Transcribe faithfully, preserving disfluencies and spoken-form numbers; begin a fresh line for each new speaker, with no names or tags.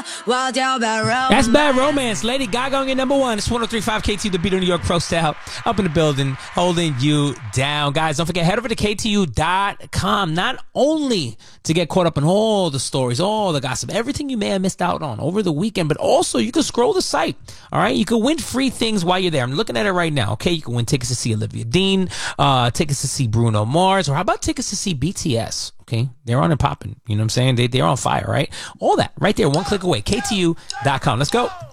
That's Bad Romance. Lady Gaga on your number one. It's one oh three point five K T U, the Beat of New York Pro Style. Up in the building, holding you down. Guys, don't forget, head over to K T U dot com. Not only to get caught up in all the stories, all the gossip, everything you may have missed out on over the weekend, but also you can scroll the site. All right? You can win free things while you're there. I'm looking at it right now. Okay? You can win tickets to see Olivia Dean, uh, tickets to see Bruno Mars, or how about tickets to see B T S? Okay, they're on and popping. You know what I'm saying? They, they're on fire, right? All that right there, one click away. K T U dot com. Let's go.